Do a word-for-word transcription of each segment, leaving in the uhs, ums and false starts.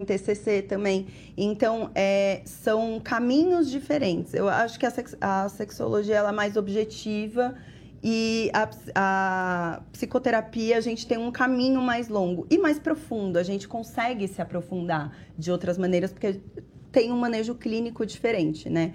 T C C também. Então, é, são caminhos diferentes. Eu acho que a, sex, a sexologia ela é mais objetiva e a, a psicoterapia, a gente tem um caminho mais longo e mais profundo. A gente consegue se aprofundar de outras maneiras, porque tem um manejo clínico diferente, né?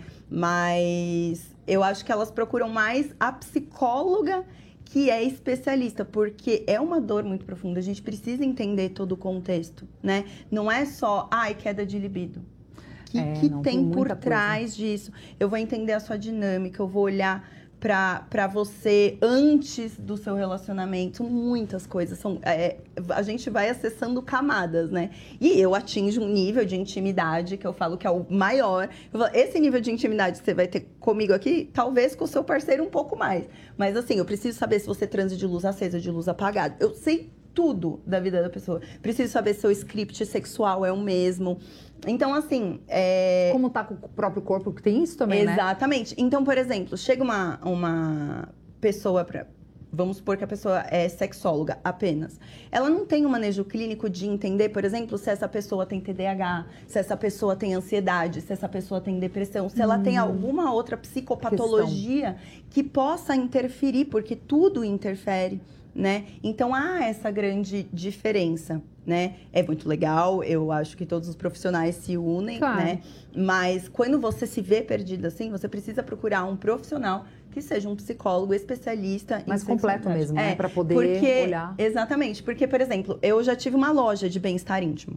Mas eu acho que elas procuram mais a psicóloga que é especialista, porque é uma dor muito profunda. A gente precisa entender todo o contexto, né? Não é só, ai, queda de libido. O que, é, que não, tem por coisa. trás disso? Eu vou entender a sua dinâmica, eu vou olhar para você antes do seu relacionamento. Muitas coisas. São, é, a gente vai acessando camadas, né? E eu atinjo um nível de intimidade que eu falo que é o maior. Eu falo, esse nível de intimidade que você vai ter comigo aqui, talvez com o seu parceiro um pouco mais. Mas assim, eu preciso saber se você transa de luz acesa ou de luz apagada. Eu sei tudo da vida da pessoa. Preciso saber se o script sexual é o mesmo. Então, assim... É... Como tá com o próprio corpo, que tem isso também, Exatamente. né? Exatamente. Então, por exemplo, chega uma, uma pessoa pra... Vamos supor que a pessoa é sexóloga apenas. Ela não tem um manejo clínico de entender, por exemplo, se essa pessoa tem T D A H, se essa pessoa tem ansiedade, se essa pessoa tem depressão, se ela hum. tem alguma outra psicopatologia questão. Que possa interferir, porque tudo interfere, né? Então, há essa grande diferença, né? É muito legal, eu acho que todos os profissionais se unem, claro. Né? Mas quando você se vê perdida assim, você precisa procurar um profissional que seja um psicólogo especialista. Mais em completo mesmo, é, né? Para poder porque, olhar. Exatamente, porque, por exemplo, eu já tive uma loja de bem-estar íntimo.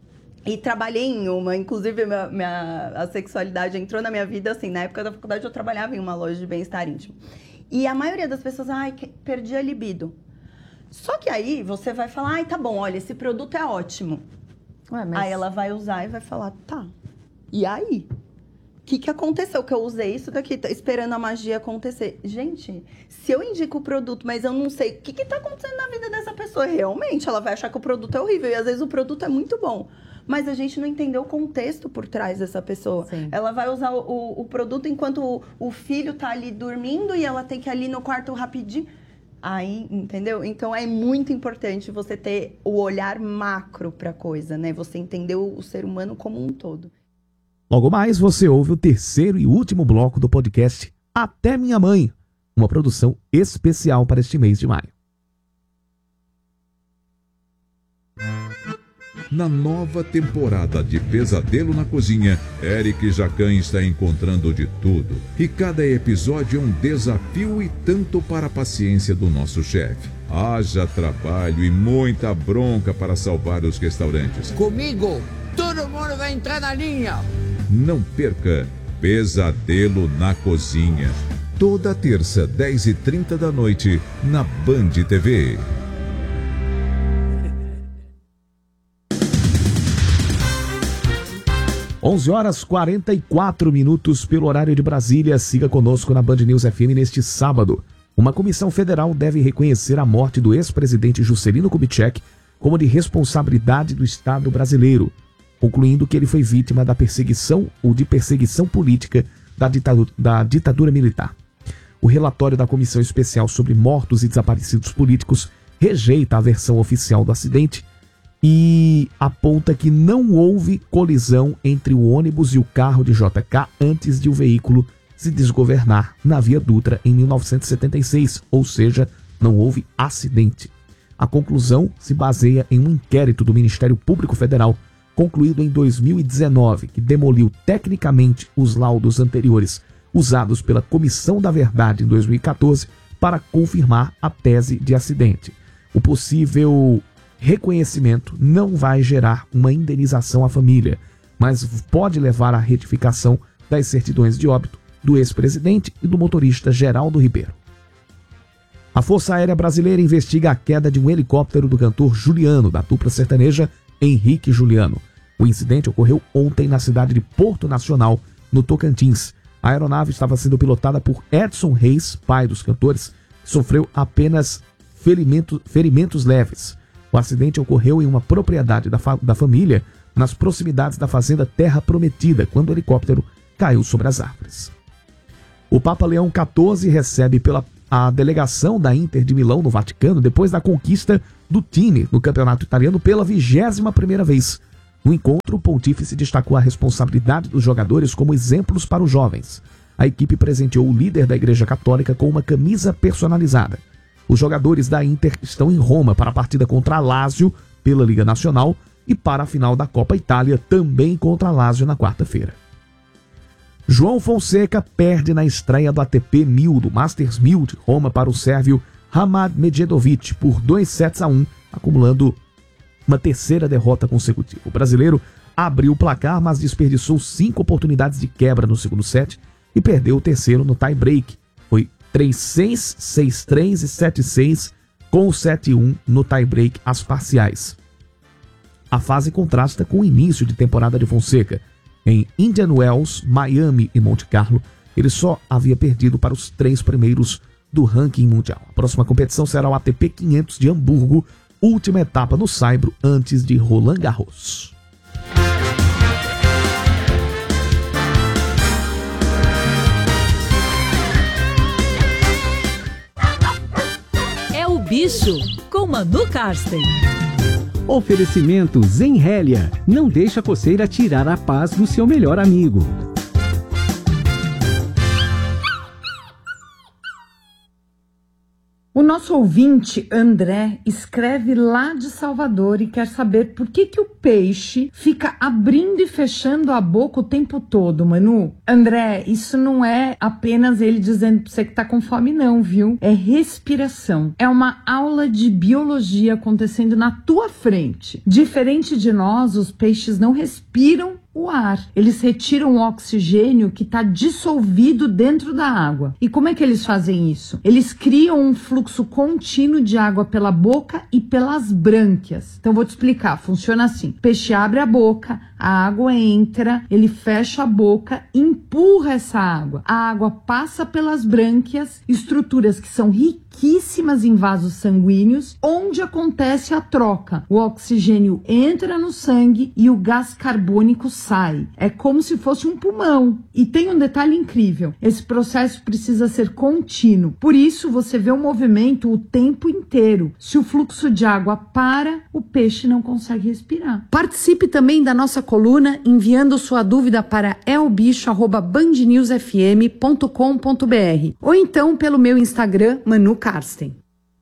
E trabalhei em uma, inclusive minha, minha, a sexualidade entrou na minha vida, assim, na época da faculdade eu trabalhava em uma loja de bem-estar íntimo. E a maioria das pessoas, ai, perdi a libido. Só que aí você vai falar, ai, tá bom, olha, esse produto é ótimo. Ué, mas... Aí ela vai usar e vai falar, tá, e aí? O que, que aconteceu? Que eu usei isso daqui, tá esperando a magia acontecer. Gente, se eu indico o produto, mas eu não sei o que que tá acontecendo na vida dessa pessoa, realmente ela vai achar que o produto é horrível. E às vezes o produto é muito bom. Mas a gente não entendeu o contexto por trás dessa pessoa. Sim. Ela vai usar o, o produto enquanto o, o filho tá ali dormindo e ela tem que ir ali no quarto rapidinho. Aí, entendeu? Então, é muito importante você ter o olhar macro pra coisa, né? Você entender o, o ser humano como um todo. Logo mais, você ouve o terceiro e último bloco do podcast Até Minha Mãe, uma produção especial para este mês de maio. Na nova temporada de Pesadelo na Cozinha, Eric Jacan está encontrando de tudo. E cada episódio é um desafio e tanto para a paciência do nosso chefe. Haja trabalho e muita bronca para salvar os restaurantes. Comigo, todo mundo vai entrar na linha. Não perca Pesadelo na Cozinha. Toda terça, dez e trinta da noite, na Band T V. onze horas e quarenta e quatro minutos pelo horário de Brasília. Siga conosco na Band News F M neste sábado. Uma comissão federal deve reconhecer a morte do ex-presidente Juscelino Kubitschek como de responsabilidade do Estado brasileiro, concluindo que ele foi vítima da perseguição ou de perseguição política da ditadura, da ditadura militar. O relatório da Comissão Especial sobre Mortos e Desaparecidos Políticos rejeita a versão oficial do acidente e aponta que não houve colisão entre o ônibus e o carro de J K antes de o veículo se desgovernar na Via Dutra em mil novecentos e setenta e seis, ou seja, não houve acidente. A conclusão se baseia em um inquérito do Ministério Público Federal concluído em dois mil e dezenove, que demoliu tecnicamente os laudos anteriores usados pela Comissão da Verdade em dois mil e quatorze para confirmar a tese de acidente. O possível reconhecimento não vai gerar uma indenização à família, mas pode levar à retificação das certidões de óbito do ex-presidente e do motorista Geraldo Ribeiro. A Força Aérea Brasileira investiga a queda de um helicóptero do cantor Juliano, da dupla sertaneja Henrique Juliano. O incidente ocorreu ontem na cidade de Porto Nacional, no Tocantins. A aeronave estava sendo pilotada por Edson Reis, pai dos cantores, que sofreu apenas ferimento, ferimentos leves. O acidente ocorreu em uma propriedade da, fa- da família, nas proximidades da fazenda Terra Prometida, quando o helicóptero caiu sobre as árvores. O Papa Leão quatorze recebe pela a delegação da Inter de Milão no Vaticano depois da conquista do time no campeonato italiano pela vigésima primeira vez. No encontro, o pontífice destacou a responsabilidade dos jogadores como exemplos para os jovens. A equipe presenteou o líder da Igreja Católica com uma camisa personalizada. Os jogadores da Inter estão em Roma para a partida contra a Lazio pela Liga Nacional e para a final da Copa Itália também contra a Lazio na quarta-feira. João Fonseca perde na estreia do A T P mil do Masters mil de Roma para o sérvio Hamad Medjedovic por dois sets a um, acumulando uma terceira derrota consecutiva. O brasileiro abriu o placar, mas desperdiçou cinco oportunidades de quebra no segundo set e perdeu o terceiro no tie-break. Foi três seis, seis três e sete seis, com o sete um no tie-break às parciais. A fase contrasta com o início de temporada de Fonseca. Em Indian Wells, Miami e Monte Carlo, ele só havia perdido para os três primeiros do ranking mundial. A próxima competição será o A T P quinhentos de Hamburgo, última etapa no saibro antes de Roland Garros. É o bicho com Manu Karsten. Oferecimento Zenrélia. Não deixa a coceira tirar a paz do seu melhor amigo. O nosso ouvinte, André, escreve lá de Salvador e quer saber por que, que o peixe fica abrindo e fechando a boca o tempo todo, Manu. André, isso não é apenas ele dizendo pra você que tá com fome não, viu? É respiração. É uma aula de biologia acontecendo na tua frente. Diferente de nós, os peixes não respiram o ar. Eles retiram o oxigênio que está dissolvido dentro da água. E como é que eles fazem isso? Eles criam um fluxo contínuo de água pela boca e pelas brânquias. Então vou te explicar. Funciona assim. O peixe abre a boca, a água entra, ele fecha a boca, empurra essa água. A água passa pelas brânquias, estruturas que são riquíssimas em vasos sanguíneos, onde acontece a troca. O oxigênio entra no sangue e o gás carbônico sai. É como se fosse um pulmão. E tem um detalhe incrível. Esse processo precisa ser contínuo. Por isso, você vê o movimento o tempo inteiro. Se o fluxo de água para, o peixe não consegue respirar. Participe também da nossa coluna enviando sua dúvida para elbicho arroba band news f m ponto com ponto b r ou então pelo meu Instagram, Manu Karsten.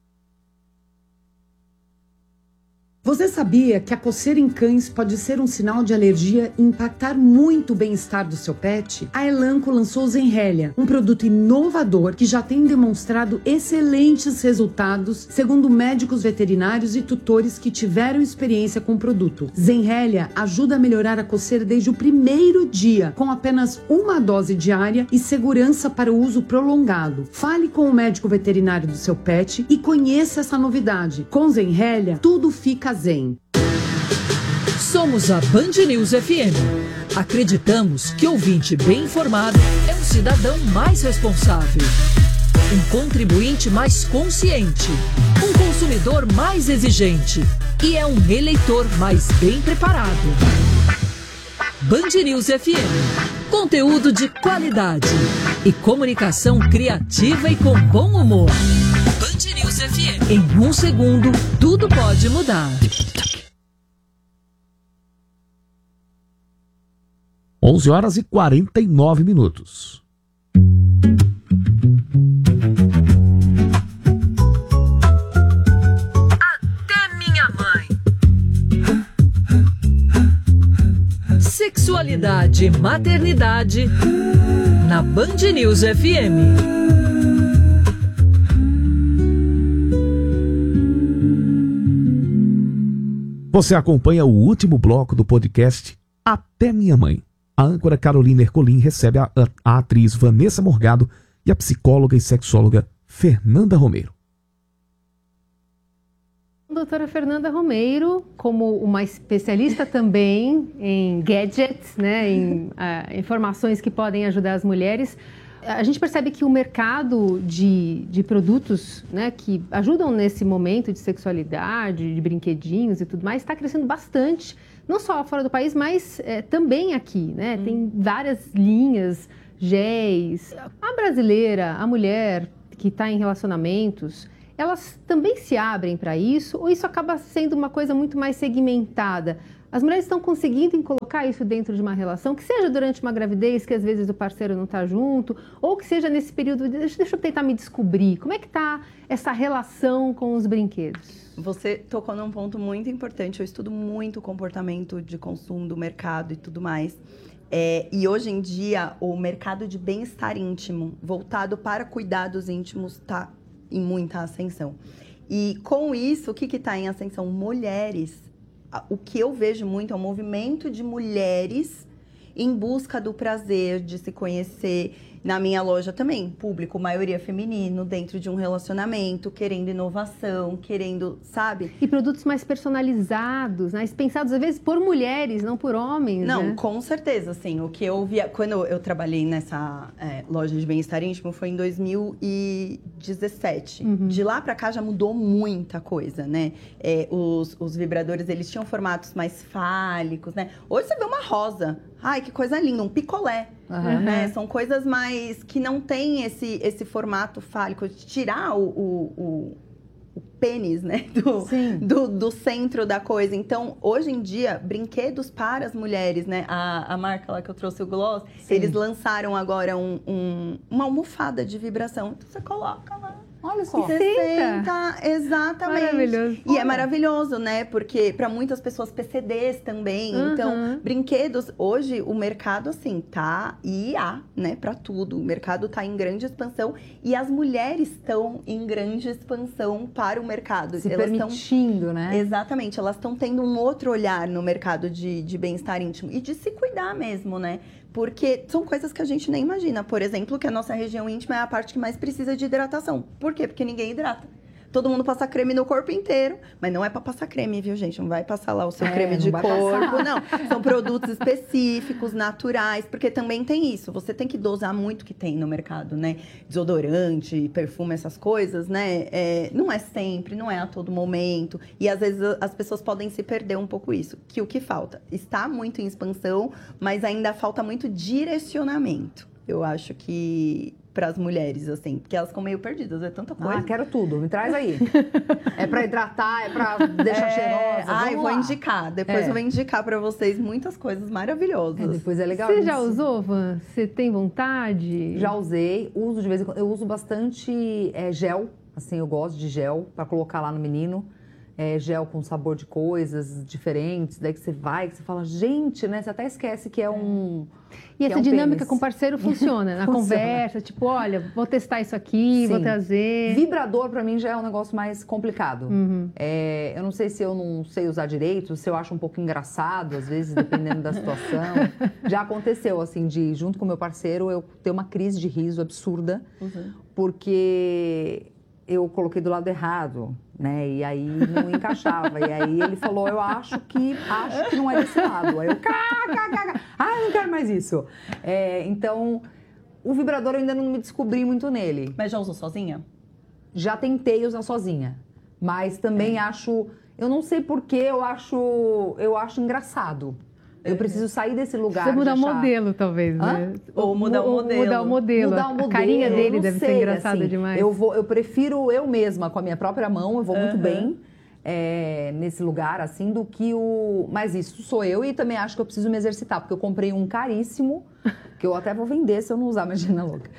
Você sabia que a coceira em cães pode ser um sinal de alergia e impactar muito o bem-estar do seu pet? A Elanco lançou o Zenrélia, um produto inovador que já tem demonstrado excelentes resultados, segundo médicos veterinários e tutores que tiveram experiência com o produto. Zenrélia ajuda a melhorar a coceira desde o primeiro dia, com apenas uma dose diária e segurança para o uso prolongado. Fale com o médico veterinário do seu pet e conheça essa novidade. Com Zenrélia, tudo fica zen. Somos a Band News F M. Acreditamos que ouvinte bem informado é um cidadão mais responsável, um contribuinte mais consciente, um consumidor mais exigente e é um eleitor mais bem preparado. Band News F M. Conteúdo de qualidade e comunicação criativa e com bom humor. Band News F M. Em um segundo, tudo pode mudar. onze horas e quarenta e nove minutos. Até minha mãe. Sexualidade e maternidade na Band News F M. Você acompanha o último bloco do podcast Até Minha Mãe. A âncora Carolina Ercolim recebe a, a, a atriz Vanessa Morgado e a psicóloga e sexóloga Fernanda Romero. Doutora Fernanda Romero, como uma especialista também em gadgets, né, em uh, informações que podem ajudar as mulheres, a gente percebe que o mercado de, de produtos, né, que ajudam nesse momento de sexualidade, de brinquedinhos e tudo mais, está crescendo bastante, não só fora do país, mas é, também aqui, né? Hum. Tem várias linhas, géis. A brasileira, a mulher que está em relacionamentos, elas também se abrem para isso ou isso acaba sendo uma coisa muito mais segmentada? As mulheres estão conseguindo colocar isso dentro de uma relação, que seja durante uma gravidez, que às vezes o parceiro não está junto, ou que seja nesse período de deixa, deixa eu tentar me descobrir. Como é que está essa relação com os brinquedos? Você tocou num ponto muito importante. Eu estudo muito o comportamento de consumo do mercado e tudo mais. É, e hoje em dia, o mercado de bem-estar íntimo, voltado para cuidados íntimos, está em muita ascensão. E com isso, o que está em ascensão? Mulheres. O que eu vejo muito é um movimento de mulheres em busca do prazer, de se conhecer. Na minha loja também, público, maioria feminino, dentro de um relacionamento, querendo inovação, querendo, sabe? E produtos mais personalizados, né? Pensados às vezes por mulheres, não por homens, Não, né? Com certeza, assim, o que eu via... Quando eu trabalhei nessa é, loja de bem-estar íntimo foi em dois mil e dezessete. Uhum. De lá pra cá já mudou muita coisa, né? É, os, os vibradores, eles tinham formatos mais fálicos, né? Hoje você vê uma rosa. Ai, que coisa linda, um picolé. Uhum. Né? São coisas mais que não tem esse, esse formato fálico. Tirar o, o, o, o pênis, né? Do, do, do centro da coisa. Então, hoje em dia, brinquedos para as mulheres, né? A, a marca lá que eu trouxe, o Gloss, Sim. eles lançaram agora um, um, uma almofada de vibração. Então, você coloca lá. Olha só. Você senta, exatamente. Maravilhoso. E Olha. É maravilhoso, né? Porque para muitas pessoas P C Ds também. Uhum. Então, brinquedos, hoje o mercado assim tá I A, né, para tudo. O mercado tá em grande expansão e as mulheres estão em grande expansão para o mercado. Se elas permitindo, tão, né? Exatamente, elas estão tendo um outro olhar no mercado de, de bem-estar íntimo e de se cuidar mesmo, né? Porque são coisas que a gente nem imagina. Por exemplo, que a nossa região íntima é a parte que mais precisa de hidratação. Por quê? Porque ninguém hidrata. Todo mundo passa creme no corpo inteiro, mas não é pra passar creme, viu, gente? Não vai passar lá o seu é, creme de corpo, passar. não. São produtos específicos, naturais, porque também tem isso. Você tem que dosar muito o que tem no mercado, né? Desodorante, perfume, essas coisas, né? É, não é sempre, não é a todo momento. E às vezes as pessoas podem se perder um pouco isso. Que o que falta? Está muito em expansão, mas ainda falta muito direcionamento. Eu acho que para as mulheres, assim, porque elas ficam meio perdidas, é tanta coisa. Ah, quero tudo, me traz aí. É para hidratar, é para deixar é... cheirosa. Ah, eu vou lá. indicar. Depois é. eu vou indicar para vocês muitas coisas maravilhosas. É, depois é legal. Você isso. já usou, Van? Você tem vontade? Já usei, uso de vez em quando. Eu uso bastante é, gel, assim, eu gosto de gel para colocar lá no menino. É, gel com sabor de coisas diferentes, daí que você vai, que você fala, gente, né? Você até esquece que é um... E essa é um dinâmica pênis. com o parceiro funciona, na funciona. Conversa, tipo, olha, vou testar isso aqui, Sim. vou trazer... Vibrador, pra mim, já é um negócio mais complicado. Uhum. É, eu não sei se eu não sei usar direito, se eu acho um pouco engraçado, às vezes, dependendo da situação. Já aconteceu, assim, de, junto com o meu parceiro, eu ter uma crise de riso absurda, uhum. porque... eu coloquei do lado errado, né? E aí não encaixava. E aí ele falou, eu acho que acho que não é desse lado. Aí eu, cá, cá, cá, cá. Ah, eu não quero mais isso. É, então, o vibrador eu ainda não me descobri muito nele. Mas já usou sozinha? Já tentei usar sozinha. Mas também é. acho... Eu não sei porquê, eu acho, eu acho engraçado. Eu preciso sair desse lugar. Você mudar o achar... modelo, talvez, né? Ou mudar o modelo. Mudar o modelo. Mudar o modelo. A carinha dele deve sei, ser engraçada assim, demais. Eu, vou, eu prefiro eu mesma, com a minha própria mão, eu vou uhum. muito bem é, nesse lugar, assim, do que o... Mas isso sou eu e também acho que eu preciso me exercitar, porque eu comprei um caríssimo, que eu até vou vender se eu não usar, imagina, louca.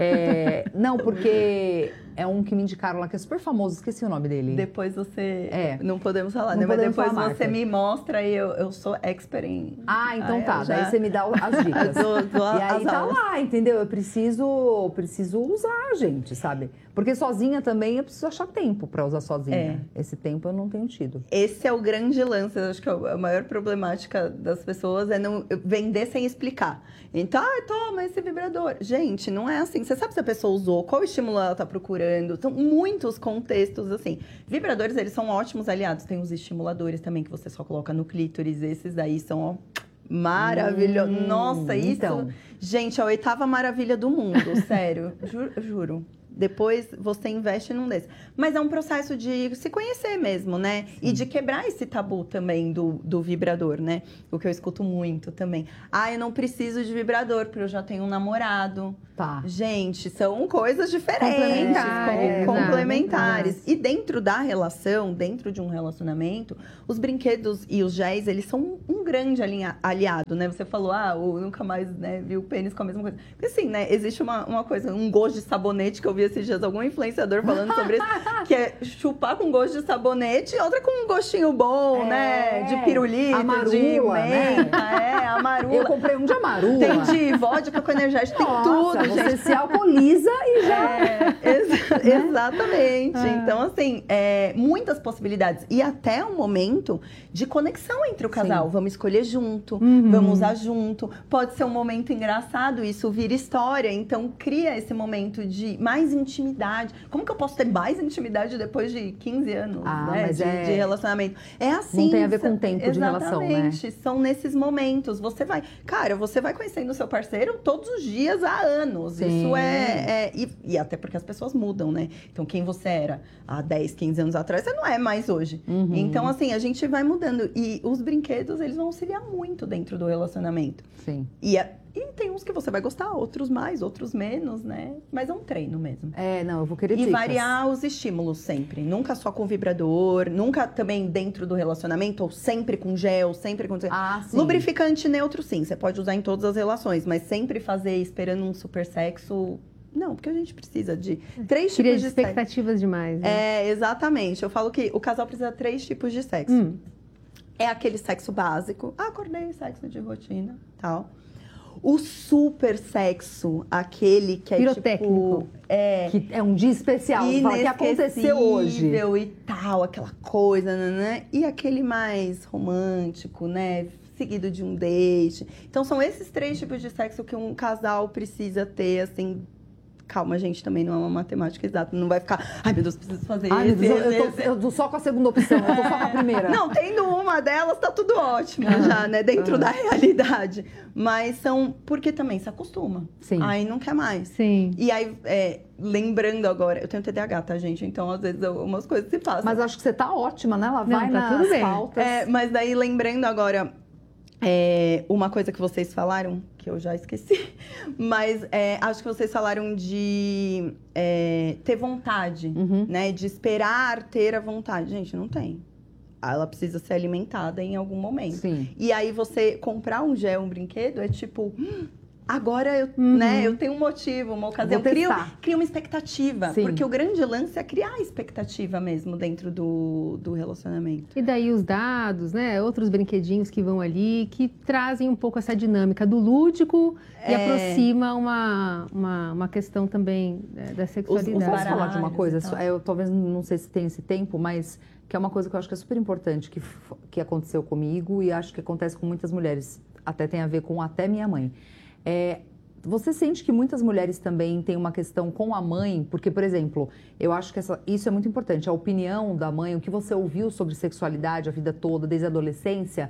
É, não, porque... É um que me indicaram lá, que é super famoso, esqueci o nome dele. Depois você... É. Não podemos falar, não né? Mas podemos depois falar, você marca. me mostra e eu, eu sou expert em... Ah, então ah, tá. já... Daí você me dá as dicas. do, do, e aí tá aulas. lá, entendeu? Eu preciso, preciso usar, gente, sabe? Porque sozinha também eu preciso achar tempo pra usar sozinha. É. Esse tempo eu não tenho tido. Esse é o grande lance. Eu acho que a maior problemática das pessoas é não vender sem explicar. Então, ah, toma esse vibrador. Gente, não é assim. Você sabe se a pessoa usou, qual estímulo ela tá procurando. São muitos contextos, assim. Vibradores, eles são ótimos aliados. Tem os estimuladores também, que você só coloca no clítoris. Esses daí são, ó, maravilhosos. Hum, Nossa, isso... então. Gente, a oitava maravilha do mundo, sério. Juro. juro. Depois você investe num desses. Mas é um processo de se conhecer mesmo, né? Sim. E de quebrar esse tabu também do, do vibrador, né? O que eu escuto muito também. Ah, eu não preciso de vibrador, porque eu já tenho um namorado. Tá. Gente, são coisas diferentes. Complementares. Com, complementares. E dentro da relação, dentro de um relacionamento, os brinquedos e os géis, eles são um grande alinha, aliado, né? Você falou, ah, eu nunca mais né, vi o pênis com a mesma coisa. Porque assim, né? Existe uma, uma coisa, um gosto de sabonete que eu vi esses dias algum influenciador falando sobre isso, que é chupar com gosto de sabonete e outra com um gostinho bom, é, né? De pirulito, amarula, de menta, né? é, amarula. Eu comprei um de amarula. Tem de vodka com energético, tem Nossa, tudo, você gente. se alcooliza e já... É, ex exatamente. É. Então, assim, é, muitas possibilidades. E até um momento de conexão entre o casal. Sim. Vamos escolher junto, uhum. vamos usar junto. Pode ser um momento engraçado, isso vira história. Então, cria esse momento de mais intimidade. Como que eu posso ter mais intimidade depois de quinze anos ah, né, mas de, é... de relacionamento? É assim. Não tem a ver com o tempo de relação, né? Exatamente. São nesses momentos. Você vai... Cara, você vai conhecendo o seu parceiro todos os dias há anos. Sim. Isso é... é e, e até porque as pessoas mudam, né? Então, quem você era há dez, quinze anos atrás, você não é mais hoje. Uhum. Então, assim, a gente vai mudando. E os brinquedos, eles vão auxiliar muito dentro do relacionamento. Sim. E, a, e tem uns que você vai gostar, outros mais, outros menos, né? Mas é um treino mesmo. É, não, eu vou querer E dicas. variar os estímulos sempre. Nunca só com vibrador, nunca também dentro do relacionamento, ou sempre com gel, sempre com... Ah, sim. Lubrificante neutro, sim. Você pode usar em todas as relações, mas sempre fazer esperando um super sexo... Não, porque a gente precisa de três Cria tipos de expectativas sexo. demais. Né? É, exatamente. Eu falo que o casal precisa de três tipos de sexo. Hum. É aquele sexo básico. Ah, acordei, sexo de rotina, tal. O super sexo, aquele que é pirotécnico. Tipo... É, que é um dia especial. Fala que aconteceu hoje. E tal, aquela coisa, né? E aquele mais romântico, né? Seguido de um date. Então, são esses três tipos de sexo que um casal precisa ter, assim... Calma, gente, também não é uma matemática exata. Não vai ficar, ai, meu Deus, preciso fazer ai, esse, meu Deus, esse, eu, tô, esse. eu tô só com a segunda opção, eu tô só com a primeira. Não, tendo uma delas, tá tudo ótimo ah, já, né? Dentro ah. da realidade. Mas são... Porque também se acostuma. Sim. Aí não quer mais. Sim. E aí, é, lembrando agora... Eu tenho T D A H, tá, gente? Então, às vezes, algumas coisas se passam. Mas acho que você tá ótima, né? Ela não, vai tá nas tudo bem. pautas. É, mas daí, lembrando agora... É, uma coisa que vocês falaram, que eu já esqueci, mas é, acho que vocês falaram de é, ter vontade, uhum. né? De esperar ter a vontade. Gente, não tem. Ela precisa ser alimentada em algum momento. Sim. E aí você comprar um gel, um brinquedo, é tipo... Hum, agora eu, uhum. né, eu tenho um motivo, uma ocasião. Crio, crio uma expectativa. Sim. Porque o grande lance é criar expectativa mesmo dentro do, do relacionamento. E daí os dados, né? Outros brinquedinhos que vão ali, que trazem um pouco essa dinâmica do lúdico é... e aproxima uma, uma, uma questão também é, da sexualidade. Os, os Posso falar de uma coisa? Então. Eu talvez não sei se tem esse tempo, mas que é uma coisa que eu acho que é super importante, que, que aconteceu comigo e acho que acontece com muitas mulheres. Até tem a ver com até minha mãe. É, você sente que muitas mulheres também têm uma questão com a mãe? Porque, por exemplo, eu acho que essa, isso é muito importante. A opinião da mãe, o que você ouviu sobre sexualidade a vida toda, desde a adolescência,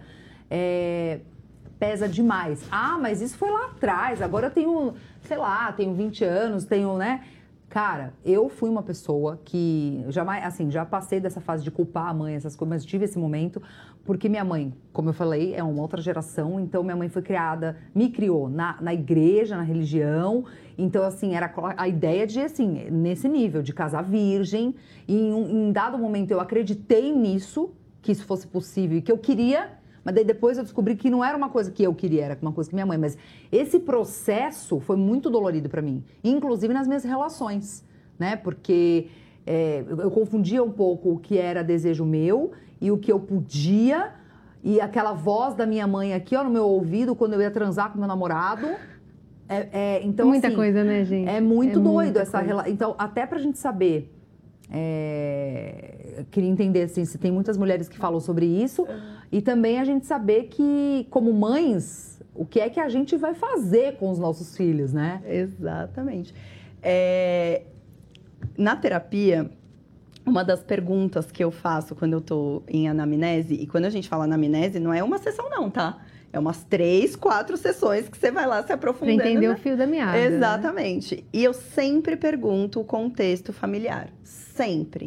é, pesa demais. Ah, mas isso foi lá atrás, agora eu tenho, sei lá, tenho vinte anos, tenho, né... Cara, eu fui uma pessoa que jamais, assim, já passei dessa fase de culpar a mãe, essas coisas, mas tive esse momento, porque minha mãe, como eu falei, é uma outra geração, então minha mãe foi criada, me criou na, na igreja, na religião, então, assim, era a ideia de, assim, nesse nível, de casar virgem, e em um em dado momento eu acreditei nisso, que isso fosse possível e que eu queria... Mas daí depois eu descobri que não era uma coisa que eu queria, era uma coisa que minha mãe... Mas esse processo foi muito dolorido para mim, inclusive nas minhas relações, né? Porque é, eu, eu confundia um pouco o que era desejo meu e o que eu podia, e aquela voz da minha mãe aqui, ó, no meu ouvido, quando eu ia transar com meu namorado. É, é, então, muita assim, coisa, né, gente? É muito é doido essa relação. Então, até pra gente saber... É, queria entender assim, se tem muitas mulheres que falam sobre isso uhum. e também a gente saber que, como mães, o que é que a gente vai fazer com os nossos filhos, né? Exatamente. É, na terapia, uma das perguntas que eu faço quando eu tô em anamnese, e quando a gente fala anamnese, não é uma sessão não, tá? É umas três, quatro sessões que você vai lá se aprofundando. Pra entender né? o fio da meada. Exatamente. Né? E eu sempre pergunto o contexto familiar. Sempre.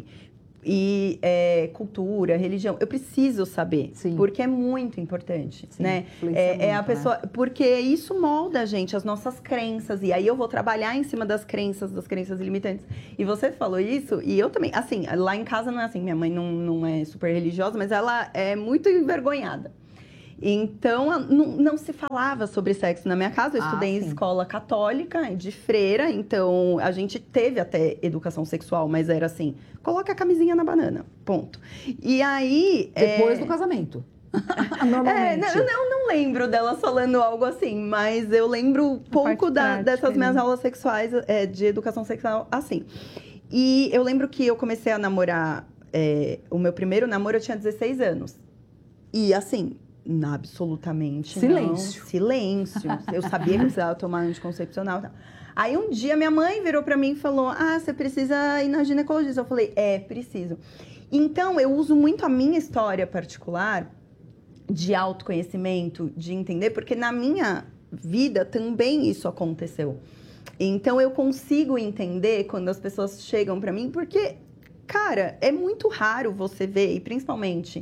E é, cultura, religião, eu preciso saber, Sim. porque é muito importante, Sim, né? influencia É, é a muito, pessoa, né? porque isso molda a gente, as nossas crenças, e aí eu vou trabalhar em cima das crenças, das crenças limitantes. E você falou isso, e eu também, assim, lá em casa não é assim, minha mãe não, não é super religiosa, mas ela é muito envergonhada. Então, não, não se falava sobre sexo na minha casa. Eu Ah, estudei em sim. escola católica, de freira, então a gente teve até educação sexual, mas era assim, coloca a camisinha na banana, ponto. E aí... Depois é... do casamento. É, Normalmente. não, não, não lembro dela falando algo assim, mas eu lembro pouco da, prática, dessas minhas né? aulas sexuais, é, de educação sexual, assim. E eu lembro que eu comecei a namorar, é, o meu primeiro namoro eu tinha dezesseis anos. E assim... Absolutamente Silêncio. não. Silêncio. Eu sabia que precisava tomar anticoncepcional e tal. Aí um dia minha mãe virou pra mim e falou, ah, você precisa ir na ginecologista. Eu falei, é, preciso. Então, eu uso muito a minha história particular de autoconhecimento, de entender, porque na minha vida também isso aconteceu. Então, eu consigo entender quando as pessoas chegam pra mim, porque, cara, é muito raro você ver, e principalmente...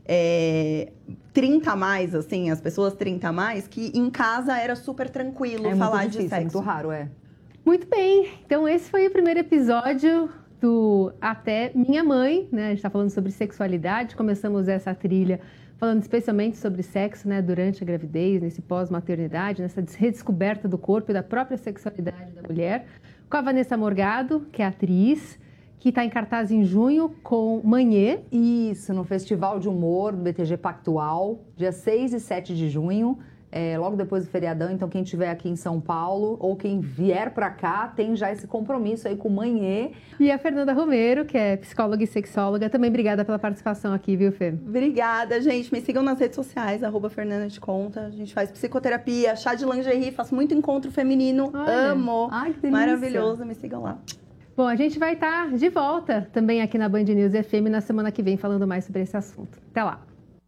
É, trinta a mais, assim, as pessoas trinta a mais, que em casa era super tranquilo É falar muito de difícil, é sexo. muito raro, é. Muito bem, então esse foi o primeiro episódio do Até Minha Mãe, né? A gente tá falando sobre sexualidade, começamos essa trilha falando especialmente sobre sexo, né? Durante a gravidez, nesse pós-maternidade, nessa redescoberta do corpo e da própria sexualidade da mulher, com a Vanessa Morgado, que é atriz, que está em cartaz em junho com Manhê. Isso, no Festival de Humor do B T G Pactual, dia seis e sete de junho, é, logo depois do feriadão. Então, quem estiver aqui em São Paulo ou quem vier para cá, tem já esse compromisso aí com o Manhê. E a Fernanda Romero, que é psicóloga e sexóloga. Também obrigada pela participação aqui, viu, Fê? Obrigada, gente. Me sigam nas redes sociais, arroba Fernanda de Conta. A gente faz psicoterapia, chá de lingerie, faço muito encontro feminino. Olha. Amo. Ai, que delícia. Maravilhoso, me sigam lá. Bom, a gente vai estar de volta também aqui na Band News F M na semana que vem falando mais sobre esse assunto. Até lá!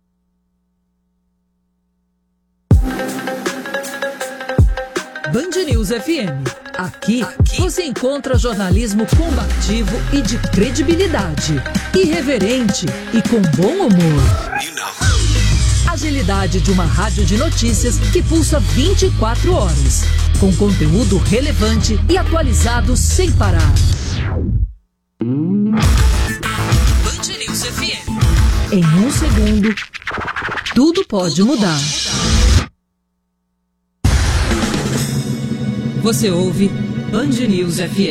Band News F M. Aqui, você encontra jornalismo combativo e de credibilidade. Irreverente e com bom humor. Agilidade de uma rádio de notícias que pulsa vinte e quatro horas. Com conteúdo relevante e atualizado sem parar. Band News F M. Em um segundo, tudo pode mudar. Você ouve Band News F M.